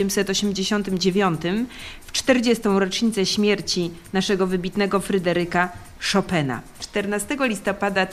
1889 w 40. rocznicę śmierci naszego wybitnego Fryderyka Chopina. 14 listopada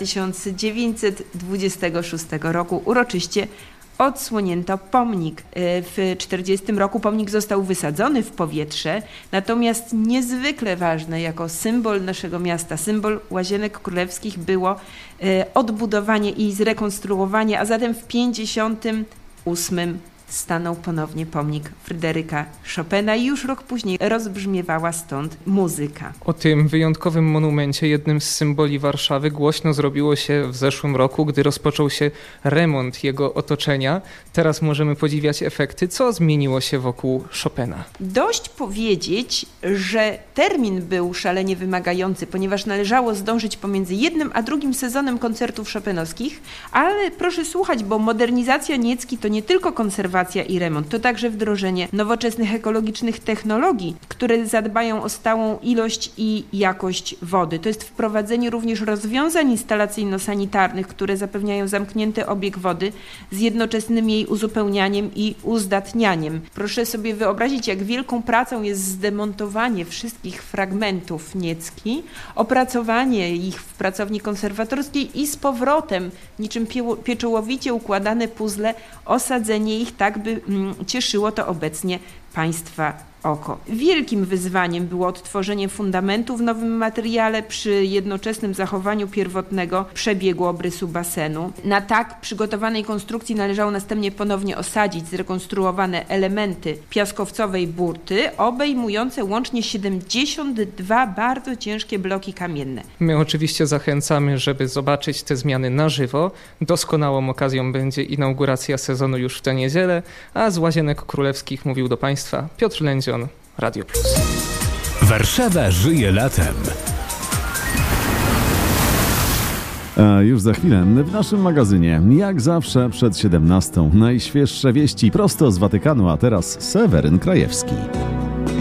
1926 roku uroczyście odsłonięto pomnik. W 1940 roku pomnik został wysadzony w powietrze, natomiast niezwykle ważne jako symbol naszego miasta, symbol Łazienek Królewskich było odbudowanie i zrekonstruowanie, a zatem w 1958 stanął ponownie pomnik Fryderyka Chopina i już rok później rozbrzmiewała stąd muzyka. O tym wyjątkowym monumencie, jednym z symboli Warszawy, głośno zrobiło się w zeszłym roku, gdy rozpoczął się remont jego otoczenia. Teraz możemy podziwiać efekty. Co zmieniło się wokół Chopina? Dość powiedzieć, że termin był szalenie wymagający, ponieważ należało zdążyć pomiędzy jednym a drugim sezonem koncertów chopinowskich, ale proszę słuchać, bo modernizacja Niecki to nie tylko konserwacja i remont, to także wdrożenie nowoczesnych ekologicznych technologii, które zadbają o stałą ilość i jakość wody. To jest wprowadzenie również rozwiązań instalacyjno-sanitarnych, które zapewniają zamknięty obieg wody z jednoczesnym jej uzupełnianiem i uzdatnianiem. Proszę sobie wyobrazić, jak wielką pracą jest zdemontowanie wszystkich fragmentów Niecki, opracowanie ich w pracowni konserwatorskiej i z powrotem, niczym pieczołowicie układane puzzle, osadzenie ich tak, by cieszyło to obecnie Państwa oko. Wielkim wyzwaniem było odtworzenie fundamentu w nowym materiale przy jednoczesnym zachowaniu pierwotnego przebiegu obrysu basenu. Na tak przygotowanej konstrukcji należało następnie ponownie osadzić zrekonstruowane elementy piaskowcowej burty, obejmujące łącznie 72 bardzo ciężkie bloki kamienne. My oczywiście zachęcamy, żeby zobaczyć te zmiany na żywo. Doskonałą okazją będzie inauguracja sezonu już w tę niedzielę, a z Łazienek Królewskich mówił do Państwa Piotr Lędzion, Radio Plus. Warszawa żyje latem. A już za chwilę w naszym magazynie, jak zawsze przed 17:00, najświeższe wieści prosto z Watykanu, a teraz Seweryn Krajewski.